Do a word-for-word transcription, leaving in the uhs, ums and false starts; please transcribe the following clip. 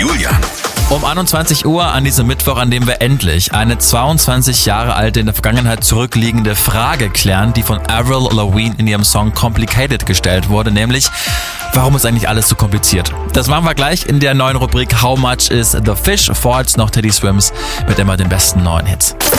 Julian. Um einundzwanzig Uhr an diesem Mittwoch, an dem wir endlich eine zweiundzwanzig Jahre alte, in der Vergangenheit zurückliegende Frage klären, die von Avril Lavigne in ihrem Song Complicated gestellt wurde, nämlich: Warum ist eigentlich alles so kompliziert? Das machen wir gleich in der neuen Rubrik How Much is the Fish? Vor jetzt noch Teddy Swims mit immer den besten neuen Hits.